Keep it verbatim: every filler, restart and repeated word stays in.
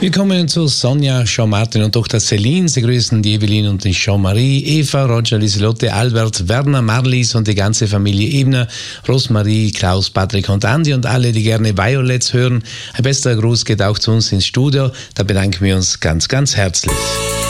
Wir kommen zu Sonja, Jean-Martin und Tochter Celine. Sie grüßen die Evelyn und die Jean-Marie, Eva, Roger, Lieselotte, Albert, Werner, Marlies und die ganze Familie Ebner, Rosmarie, Klaus, Patrick und Andi und alle, die gerne Violets hören. Ein bester Gruß geht auch zu uns ins Studio. Da bedanken wir uns ganz, ganz herzlich.